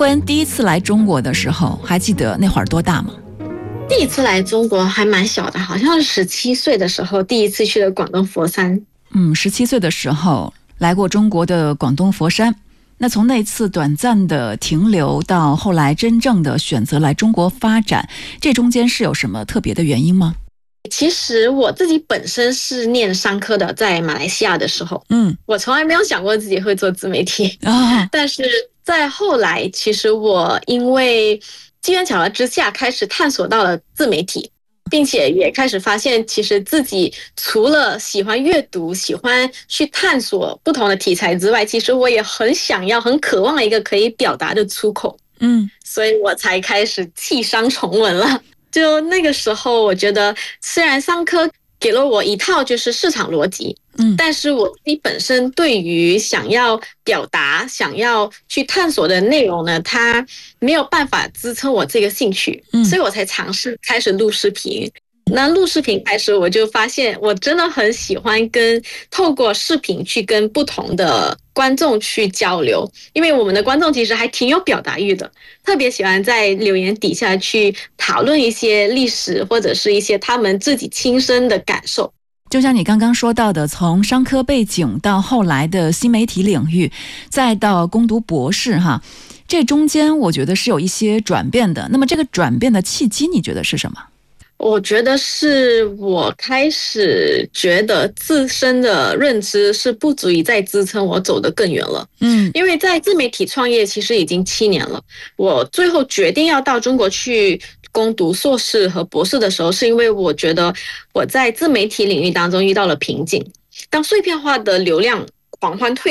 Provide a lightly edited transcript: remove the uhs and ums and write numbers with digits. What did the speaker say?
关第一次来中国的时候，还记得那会儿多大吗？ 第一次来中国还蛮小的，好像是17岁的时候第一次去的广东佛山。 17岁的时候来过中国的广东佛山。那从那次短暂的停留到后来真正的选择来中国发展，这中间是有什么特别的原因吗？ 其实我自己本身是念商科的，在马来西亚的时候，我从来没有想过自己会做自媒体但是在后来，其实我因为机缘巧合之下开始探索到了自媒体，并且也开始发现，其实自己除了喜欢阅读、喜欢去探索不同的题材之外，其实我也很想要、很渴望一个可以表达的出口。所以我才开始弃商从文了。就那个时候，我觉得虽然商科给了我一套就是市场逻辑，但是我自己本身对于想要表达、想要去探索的内容呢，它没有办法支撑我这个兴趣，所以我才尝试开始录视频。那录视频开始，我就发现我真的很喜欢透过视频去跟不同的观众去交流，因为我们的观众其实还挺有表达欲的，特别喜欢在留言底下去讨论一些历史或者是一些他们自己亲身的感受。 就像你刚刚说到的，从商科背景到后来的新媒体领域，再到攻读博士这中间我觉得是有一些转变的。那么这个转变的契机你觉得是什么？ 我觉得是我开始觉得自身的认知是不足以再支撑我走得更远了。因为在自媒体创业其实已经7年了，我最后决定要到中国去攻读硕士和博士的时候，是因为我觉得我在自媒体领域当中遇到了瓶颈。当碎片化的流量狂欢退